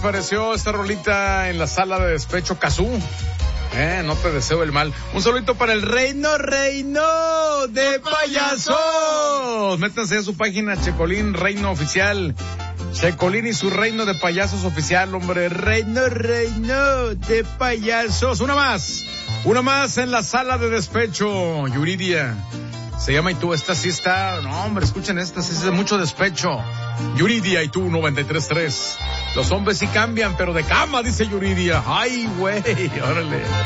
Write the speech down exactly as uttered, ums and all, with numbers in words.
pareció esta rolita en la sala de despecho Cazú? Eh, no te deseo el mal. Un saludito para el reino, reino de payasos. Métanse a su página Checolín, reino oficial. Checolín y su reino de payasos oficial, hombre. Reino, reino de payasos. Una más. Una más en la sala de despecho. Yuridia. Se llama Y tú, esta sí está, no hombre, escuchen esta, sí es de mucho despecho. Yuridia y tú, noventa y tres punto tres. Los hombres sí cambian, pero de cama, dice Yuridia. Ay, güey, órale.